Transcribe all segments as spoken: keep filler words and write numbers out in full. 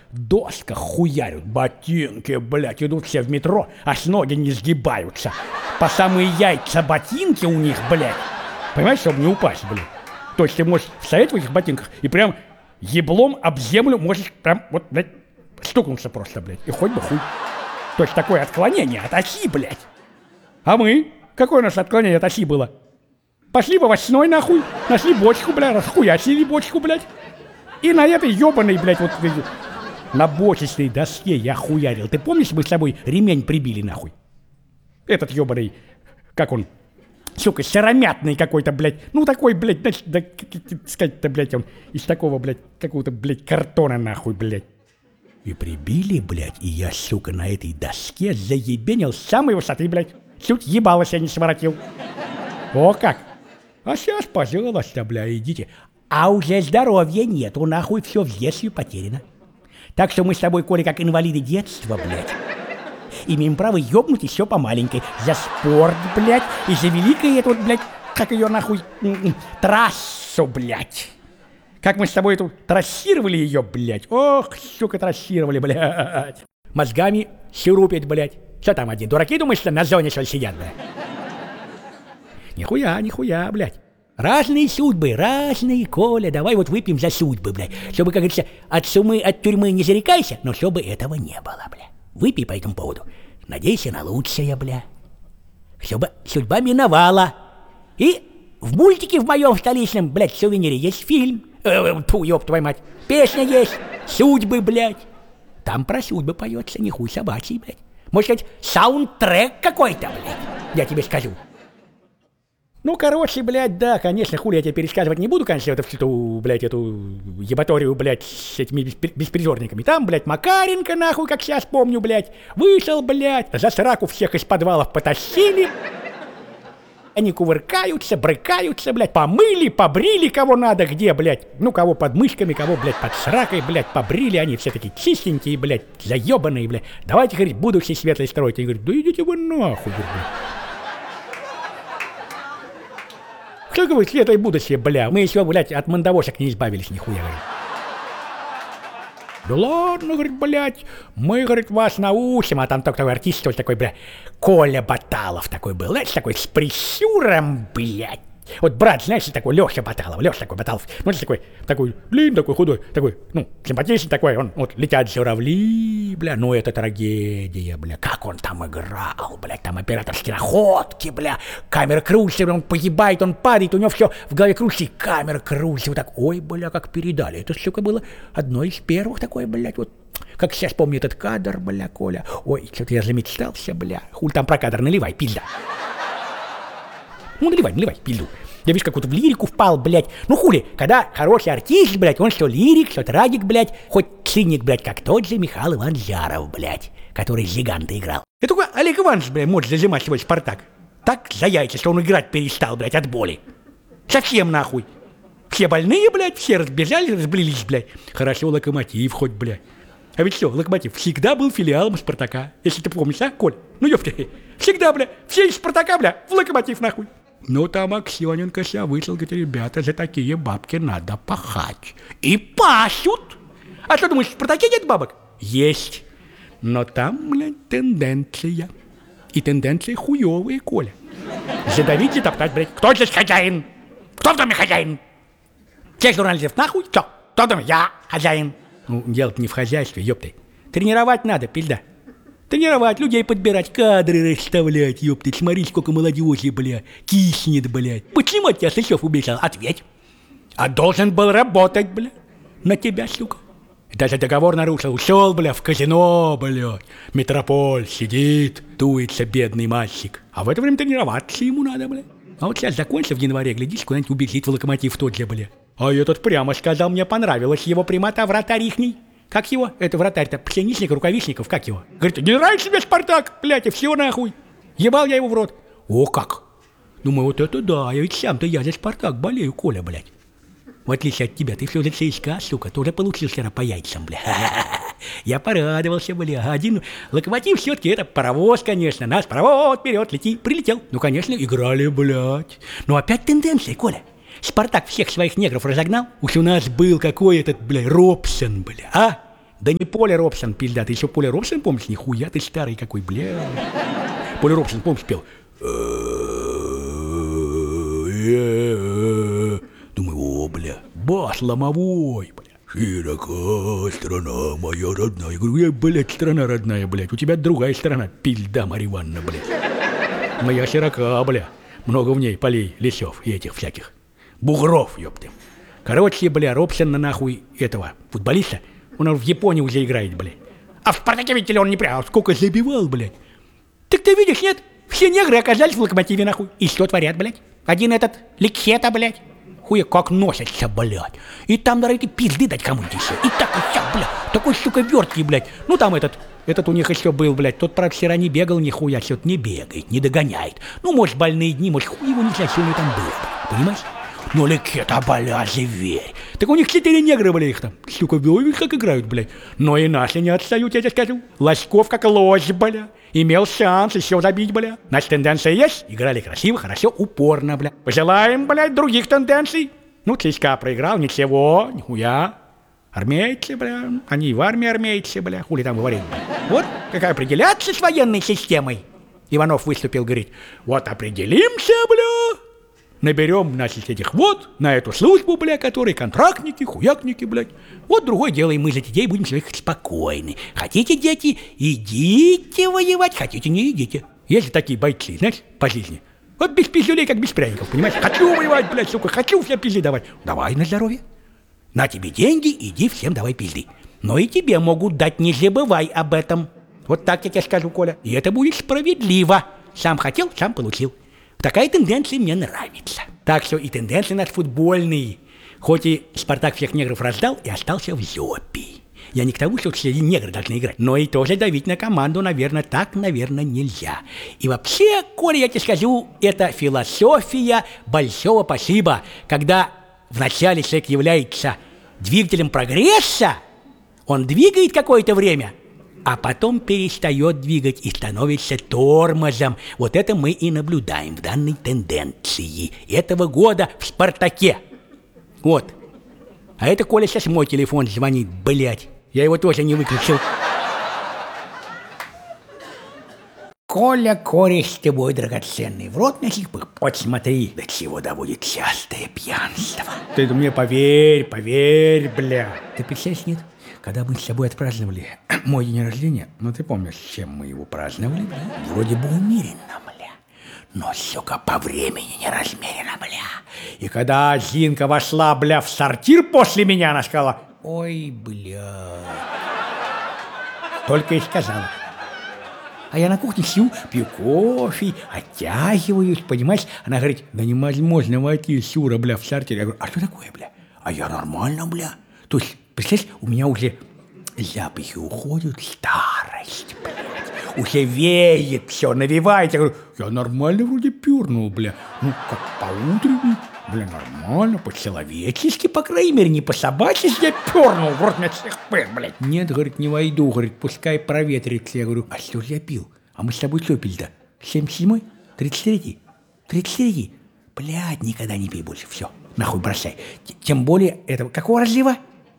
в досках хуярят, ботинки, блядь, идут все в метро, аж ноги не сгибаются. По самые яйца ботинки у них, блядь. Понимаешь, чтобы не упасть, блядь. То есть ты можешь стоять в этих ботинках и прям еблом об землю можешь прям вот, блядь, стукнуться просто, блядь, и хоть бы хуй. То есть такое отклонение от оси, блядь. А мы? Какое наше отклонение от оси было? Пошли в овощной, нахуй, нашли бочку, блядь, расхуячили бочку, блядь. И на этой ебаной, блядь, вот на бочечной доске я хуярил. Ты помнишь, мы с тобой ремень прибили, нахуй? Этот ебаный, как он, сука, сыромятный какой-то, блядь. Ну, такой, блядь, значит, да, сказать-то, блядь, он из такого, блядь, какого-то, блядь, картона, нахуй, блядь. И прибили, блядь, и я, сука, на этой доске заебенил с самой высоты, блядь. Чуть ебало себя не своротил. О как! А сейчас, пожалуйста, бля, идите. А уже здоровья нету, нахуй, все взъездью потеряно. Так что мы с тобой, Коля, как инвалиды детства, блядь, имеем право ёбнуть еще по маленькой. За спорт, блядь, и за великое это вот, блядь, как ее нахуй, трассу, блядь. Как мы с тобой эту трассировали ее, блядь. Ох, сука, трассировали, блядь. Мозгами щурупить, блядь. Что там один, дураки, думаешь, что на зоне что ли сидят, блядь? Нихуя, нихуя, блядь. Разные судьбы, разные, Коля. Давай вот выпьем за судьбы, блядь. Чтобы, как говорится, от сумы, от тюрьмы не зарекайся, но чтобы этого не было, блядь. Выпей по этому поводу. Надейся на лучшее, бля. Чтобы судьба миновала. И в мультике в моем столичном, блядь, сувенире есть фильм. Э, фу, ёб твою мать. Песня есть. Судьбы, блядь. Там про судьбы поется, не хуй собачий, блядь. Может сказать, саундтрек какой-то, блядь. Я тебе скажу. Ну, короче, блядь, да, конечно, хули я тебе пересказывать не буду, конечно, эту, эту, блядь, эту ебаторию, блядь, с этими беспризорниками. Там, блядь, Макаренко, нахуй, как сейчас помню, блядь, вышел, блядь, за сраку всех из подвалов потащили. Они кувыркаются, брыкаются, блядь, помыли, побрили кого надо, где, блядь, ну, кого под мышками, кого, блядь, под сракой, блядь, побрили, они все такие чистенькие, блядь, заебанные, блядь. Давайте, говорит, будущее светлое строить. Они говорят, да идите вы нахуй, блядь. Что вы светлое будущее, бля? Мы еще, блядь, от мандавошек не избавились, нихуя, говорит. Да ладно, говорит, блядь, мы, говорит, вас научим, а там только такой артист, что такой, бля, Коля Баталов такой был, знаешь, такой с прищуром, блядь. Вот брат, знаешь, такой Леша Баталов, Леша такой Баталов, ну, такой, такой, блин, такой худой, такой, ну, симпатичный такой, он, вот, летят журавли, бля, ну, это трагедия, бля, как он там играл, бля, там операторские находки, бля, камера крутится, он погибает, он падает, у него все в голове крутится, и камера крутится, вот так, ой, бля, как передали, это, сука, было одно из первых такое, блядь, вот, как сейчас помню этот кадр, бля, Коля, ой, что-то я замечтался, бля, хуль там про кадр, наливай, пизда. Ну, наливай, наливай, пизду. Я, видишь, какую-то в лирику впал, блядь. Ну, хули, когда хороший артист, блядь, он что лирик, что трагик, блядь, хоть циник, блядь, как тот же Михаил Иванович Жаров, блядь, который Жиганта играл. И только Олег Иванович, блядь, может зажимать свой Спартак. Так за яйца, что он играть перестал, блядь, от боли. Совсем нахуй. Все больные, блядь, все разбежались, разбрелись, блядь. Хорошо, Локомотив хоть, блядь. А ведь что, Локомотив всегда был филиалом Спартака. Если ты помнишь, а, Коль? Ну, ёпта, всегда, бля, все из Спартака, бля, в Локомотив, нахуй. Ну, там Аксененко себя вышел, говорит, ребята, за такие бабки надо пахать. И пашут. А что, думаешь, в Спартаке нет бабок? Есть. Но там, блядь, тенденция. И тенденции хуёвые, Коля. Задавить и топтать, блядь. Кто здесь хозяин? Кто в доме хозяин? Всех журналистов нахуй? Кто? Кто в доме? Я хозяин. Ну, дело-то не в хозяйстве, ёпты. Тренировать надо, пизда. Тренировать, людей подбирать, кадры расставлять, ёпты. Смотри, сколько молодежи, бля, киснет, блядь. Почему тебя Сычев убежал? Ответь. А должен был работать, бля, на тебя, сука. Даже договор нарушил, ушел, бля, в казино, бля. Метрополь сидит, дуется бедный мальчик. А в это время тренироваться ему надо, бля. А вот сейчас закончится в январе, глядишь, куда-нибудь убежит в Локомотив тот же, бля. А этот прямо сказал, мне понравилась его прямота, вратарь ихний. Как его? Это вратарь-то, Пшеничник, Рукавишников, как его? Говорит, не нравится тебе Спартак, блядь, и все нахуй. Ебал я его в рот. О, как? Думаю, вот это да, я ведь сам-то я за Спартак болею, Коля, блядь. В отличие от тебя, ты все за ЦСКА, сука, тоже получил вчера по яйцам, бля. Я порадовался, бля. Один Локомотив все-таки это паровоз, конечно. Нас паровоз, вперед, лети, прилетел. Ну, конечно, играли, блядь. Но опять тенденция, Коля. Спартак всех своих негров разогнал. Уж у нас был какой этот, бля, Робсон, бля, а? Да не Поля Робсон, пизда, ты еще Поля Робсон помнишь? Нихуя ты старый какой, бля. Поля Робсон, помнишь, пел? Думаю, о, бля, бас ломовой, бля. Широка страна моя родная. Я говорю, я, блядь, страна родная, блядь. У тебя другая страна, пизда, Марья Ивановна, блядь. Моя широка, бля. Много в ней полей, лесов и этих всяких. Бугров, ёпты. Короче, бля, Робсон на нахуй этого футболиста, он в Японии уже играет, блядь. А в Спартаке ведь он не прям, сколько забивал, блядь. Так ты видишь, нет? Все негры оказались в Локомотиве, нахуй. И что творят, блядь? Один этот Ликхета, блядь. Хуя как носятся, блядь. И там, наверное, пизды дать кому-нибудь еще. И так, и вся, блядь. Такой, сука, верткий, блядь. Ну, там этот, этот у них еще был, блядь. Тот, правда, вчера не бегал, нихуя, что-то не бегает, не догоняет. Ну, может, больные дни, может, хуй его не знаю, что у него там было, понимаешь? Ну, Ликхета, блядь, зверь. Так у них четыре негра, блядь, их там. Сука, вы как играют, блядь. Но и наши не отстают, я тебе скажу. Лоськов как лось, блядь. Имел шанс еще забить, бля. Значит, тенденция есть. Играли красиво, хорошо, упорно, бля. Пожелаем, блядь, других тенденций. Ну, ЦСКА проиграл, ничего, нихуя. Армейцы, бля. Они в армии армейцы, бля. Хули там говорить, бля. Вот, как определяться с военной системой. Иванов выступил, говорит, вот определимся, бля. Наберем, значит, этих вот на эту службу, бля, которые контрактники, хуякники, блядь. Вот другое дело, и мы за детей будем человек спокойны. Хотите, дети, идите воевать, хотите, не идите. Есть такие бойцы, знаешь, по жизни. Вот без пиздюлей, как без пряников, понимаешь? Хочу воевать, блядь, сука, хочу всем пизды давать. Давай на здоровье. На тебе деньги, иди всем давай пизды. Но и тебе могут дать, не забывай об этом. Вот так я тебе скажу, Коля. И это будет справедливо. Сам хотел, сам получил. Такая тенденция мне нравится. Так что и тенденции наши футбольные. Хоть и Спартак всех негров раздал и остался в жопе. Я не к тому, что все негры должны играть, но и тоже давить на команду, наверное, так, наверное, нельзя. И вообще, Коля, я тебе скажу, это философия большого спасибо. Когда вначале человек является двигателем прогресса, он двигает какое-то время, а потом перестает двигать и становится тормозом. Вот это мы и наблюдаем в данной тенденции этого года в «Спартаке». Вот. А это Коля сейчас мой телефон звонит, блядь. Я его тоже не выключил. Коля, кореш ты мой драгоценный, в рот носик, вот смотри, до чего доводит частое пьянство. Ты мне поверь, поверь, бля. Ты представляешь, нет? Когда мы с тобой отпраздновали мой день рождения, ну ты помнишь, чем мы его праздновали, бля? Вроде бы умеренно, бля. Но, сука, по времени не размеренно, бля. И когда Зинка вошла, бля, в сортир после меня, она сказала, ой, бля. Только и сказала. А я на кухне сижу, пью кофе, оттягиваюсь, понимаешь? Она говорит, да невозможно войти, Сюра, бля, в сортир. Я говорю, а что такое, бля? А я нормально, бля. То есть, представляешь, у меня уже запахи уходят, старость, блядь. Уже веет все, навевает. Я говорю, я нормально вроде пёрнул, бля. Ну, как по-утренней, бля, нормально, по-человечески, по крайней мере, не по-собачьи я пёрнул, в рот на всех пыр, блядь. Нет, говорит, не войду, говорит, пускай проветрится. Я говорю, а что же я пил? А мы с тобой что пили-то? семьдесят седьмой? тридцать третий? тридцать третий? Блядь, никогда не пей больше, все, нахуй бросай. Тем более, этого, какого разлива?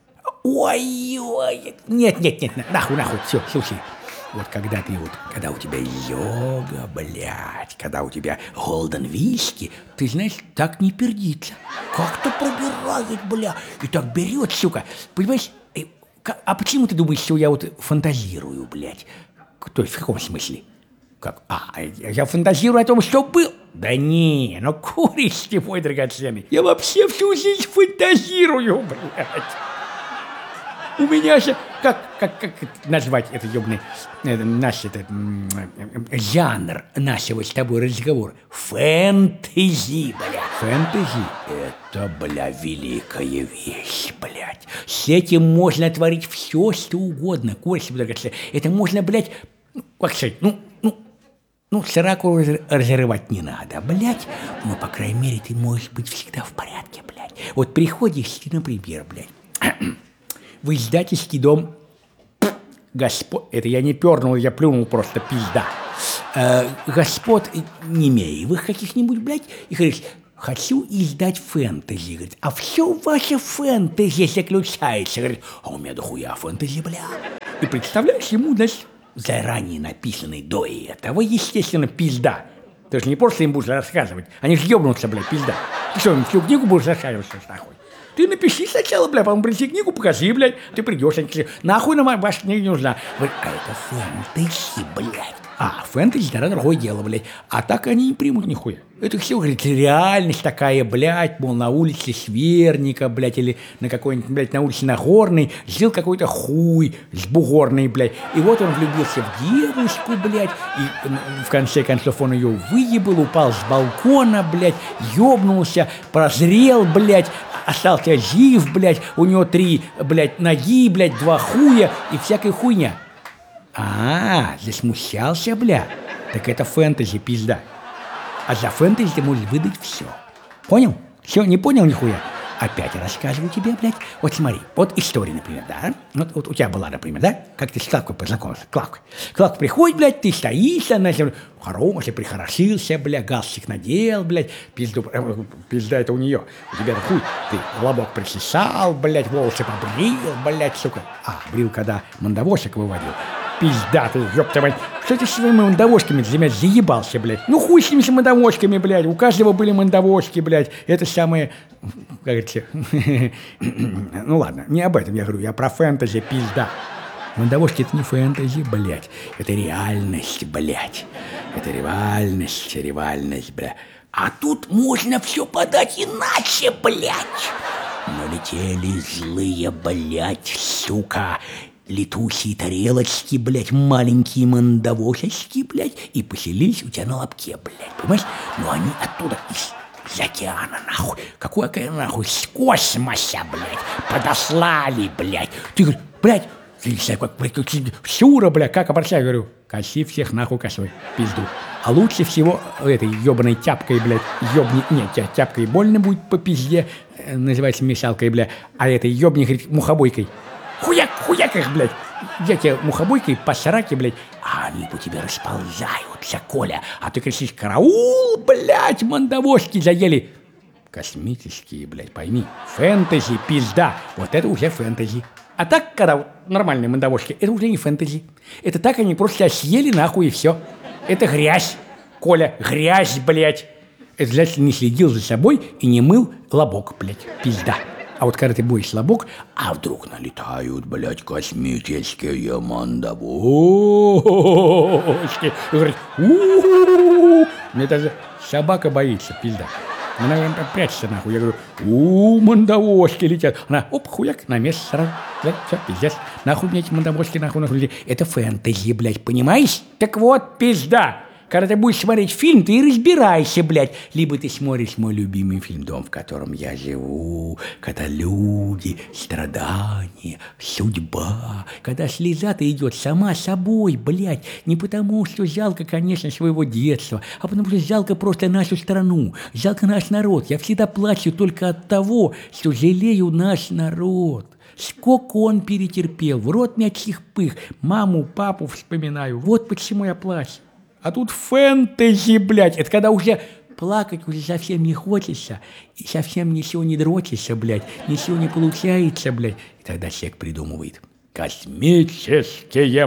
Ой-ой, нет, нет, нет, нахуй, нахуй, все, слушай. Вот когда ты вот, когда у тебя йога, блядь, когда у тебя голден виски, ты знаешь, так не пердится. Как-то пробирает, бля, и так берет, сука. Понимаешь, а почему ты думаешь, что я вот фантазирую, блядь? То есть в каком смысле? Как? А, я фантазирую о том, что был? Да не, ну куришь ты, мой драгоценный. Я вообще всю жизнь фантазирую, блядь. У меня же, как, как, как назвать это ёбаный, это, наш этот, жанр нашего с тобой разговора? Фэнтези, бля. Фэнтези – это, бля, великая вещь, блядь. С этим можно творить все, что угодно, Кость, это можно, блядь, как сказать, ну, ну, ну, сраку разрывать не надо, блядь. Но, по крайней мере, ты можешь быть всегда в порядке, блядь. Вот приходишь ты, например, блядь, в издательский дом господ... Это я не пернул, я плюнул просто, пизда. Э, господ Немеевых каких-нибудь, блядь, и говоришь, хочу издать фэнтези, говорит, а все ваше фэнтези заключается, говорит, а у меня дохуя фэнтези, бля. И представляешь, ему, значит, заранее написанный до этого, естественно, пизда. Ты же не просто им будешь рассказывать, они же ебнутся, бля, пизда. Ты что, им всю книгу будешь рассказывать, что ж, нахуй? Ты напиши сначала, бля, потом принеси книгу, покажи, блядь, ты придешь, они скажут, нахуй нам ваша книга не нужна. Говорит, а это фэнтези, блядь. А, фэнтези, тогда другое дело, блядь. А так они не примут нихуя. Это все, говорит, реальность такая, блядь, мол, на улице Сверника, блядь, или на какой-нибудь, блядь, на улице Нагорной жил какой-то хуй с бугорной, блядь. И вот он влюбился в девушку, блядь, и в конце концов он ее выебал, упал с балкона, блядь, ёбнулся, прозрел, блядь, остался жив, блядь, у него три, блядь, ноги, блядь, два хуя и всякая хуйня. А, засмущался, бля. Так это фэнтези, пизда. А за фэнтези ты можешь выдать все. Понял? Все, не понял нихуя? Опять рассказываю тебе, блядь. Вот смотри, вот история, например, да? Вот, вот у тебя была, например, да? Как ты с Клавкой познакомился? Клавка. Клавка приходит, блядь, ты стоишь, она хороший, прихорошился, бля, галстук надел, блядь, пизду, э, пизда это у нее. У тебя хуй, ты лобок причесал, блядь, волосы побрил, блядь, сука. А, брил, когда мандавошек выводил. Пизда ты, ёпта мать. Что ты с своими мандавошками для меня заебался, блядь? Ну хуй с ними с мандавошками, блядь. У каждого были мандавошки, блядь. Это самое, как говорится, ну ладно, не об этом я говорю, я про фэнтези, пизда. Мандавошки это не фэнтези, блядь. Это реальность, блядь. Это реальность, реальность, блядь. А тут можно все подать иначе, блядь. Налетели злые, блядь, сука. Летучие тарелочки, блядь, маленькие мандавошечки, блядь, и поселились у тебя на лобке, блядь, понимаешь? Но они оттуда, из, из океана, нахуй, какой океан, нахуй, с космоса, блядь, подослали, блядь. Ты говоришь, блядь, ты не знаю, как, блядь, Сюра, блядь, как обращаю, говорю, коси всех нахуй косой, пизду. А лучше всего этой ебаной тяпкой, блядь, ебни, нет, тя, тяпкой больно будет по пизде, называется мешалкой, блядь, а этой ебни, говорит, мухобойкой. Хуяк, хуяк их, блядь. Я тебе мухобойкой по сраке, блядь. А они по тебе расползаются, Коля. А ты кричишь, караул, блядь, мандавошки заели. Космические, блядь, пойми. Фэнтези, пизда. Вот это уже фэнтези. А так, когда вот нормальные мандавошки, это уже не фэнтези. Это так они просто съели нахуй и все. Это грязь, Коля, грязь, блядь. Это значит, не следил за собой и не мыл лобок, блядь, пизда. А вот когда ты будешь лобок, а вдруг налетают, блядь, космические мандавошки. И говорит, у-у-у-у. Мне даже собака боится, пизда. Она прячется нахуй. Я говорю, у мандавошки летят. Она, оп, хуяк, на место сразу. Да, все, пиздец. Нахуй мне эти мандавошки, нахуй, нахуй. Это фэнтези, блядь, понимаешь? Так вот, пизда. Когда ты будешь смотреть фильм, ты и разбирайся, блядь. Либо ты смотришь мой любимый фильм «Дом, в котором я живу», когда люди, страдания, судьба, когда слеза-то идет сама собой, блядь. Не потому, что жалко, конечно, своего детства, а потому что жалко просто нашу страну, жалко наш народ. Я всегда плачу только от того, что жалею наш народ. Сколько он перетерпел, в рот мячных пых, маму, папу вспоминаю. Вот почему я плачу. А тут фэнтези, блядь, это когда уже плакать уже совсем не хочется, и совсем ничего не дрочится, блядь, ничего не получается, блядь. И тогда человек придумывает. Космические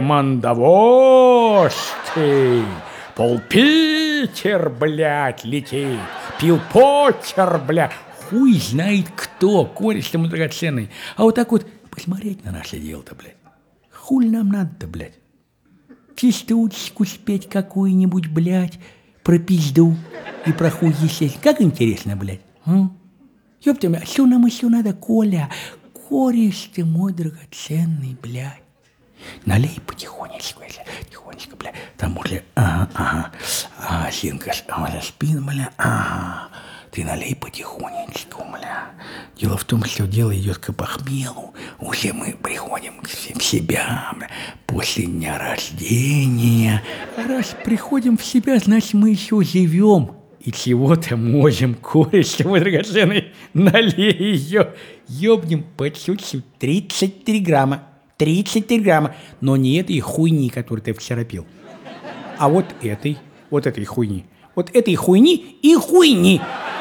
мандавошки, Пол-Питер, блядь, летит, Пил Поттер, блядь, хуй знает кто, кореш тому драгоценный. А вот так вот посмотреть на наше дело-то, блядь. Хуй нам надо-то, блядь. Частучку спеть какую-нибудь, блядь, про пизду и про хуй естественно. Как интересно, блядь. М? Ёпта, а что нам еще надо, Коля? Кореш ты мой драгоценный, блядь. Налей потихонечку, если тихонечко, блядь. Там уже, ага, ага. А, Синка, а, за спину, бля, ага. Ты налей потихонечку, бля. Дело в том, что дело идет к похмелу. Уже мы приходим в себя, бля, после дня рождения. А раз приходим в себя, значит, мы еще живем. И чего-то можем, кореш, мой драгоценный, налей ее. Ёбнем по чуть-чуть. тридцать три грамма. тридцать три грамма. Но не этой хуйни, которую ты вчера пил. А вот этой, вот этой хуйни. Вот этой хуйни и хуйни.